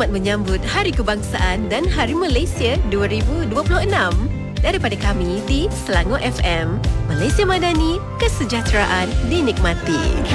selamat menyambut Hari Kebangsaan dan Hari Malaysia 2026 daripada kami di Selangor FM. Malaysia Madani, kesejahteraan dinikmati.